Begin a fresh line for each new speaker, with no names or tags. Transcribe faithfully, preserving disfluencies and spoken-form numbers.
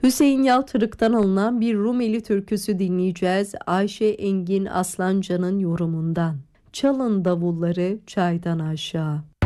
Hüseyin Yaltırık'tan alınan bir Rumeli türküsü dinleyeceğiz Ayşe Engin Aslancan'ın yorumundan. Çalın davulları çaydan aşağı.